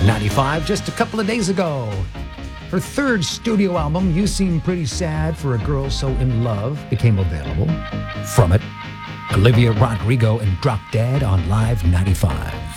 95 just a couple of days ago. Her third studio album, You Seem Pretty Sad for a Girl So in Love, became available. From it, Olivia Rodrigo and Drop Dead on Live 95.